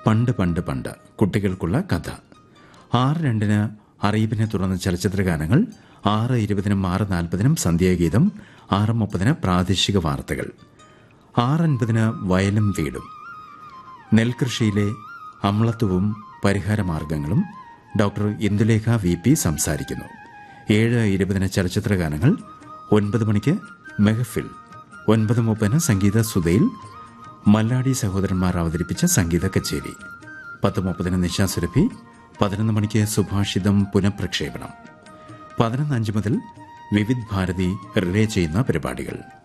പണ്ട് പണ്ട് പണ്ട് കുട്ടികൾക്കുള്ള കഥ. 6:02 അറിയിപ്പിനെ തുടർന്ന് ചലച്ചിത്ര ഗാനങ്ങൾ, 6:20 6:40 സന്ധ്യാഗീതം, 6:30 പ്രാദേശിക വാർത്തകൾ, 6:50 വയലും വീടും, നെൽകൃഷിയിലെ അമ്ലത്വവും പരിഹാരമാർഗങ്ങളും ഡോക്ടർ ഇന്ദുലേഖ VP സംസാരിക്കുന്നു. 7:20 ചലച്ചിത്ര ഗാനങ്ങൾ, 9 മണിക്ക് മെഹഫിൽ, 9:30 സംഗീത സുധയിൽ മല്ലാടി സഹോദരന്മാർ അവതരിപ്പിച്ച സംഗീത കച്ചേരി, 10:30 നിശാസുരഭി, 11 മണിക്ക് സുഭാഷിതം പുനഃപ്രക്ഷേപണം, 11:05 മുതൽ വിവിധ് ഭാരതി റിലേ ചെയ്യുന്ന പരിപാടികൾ.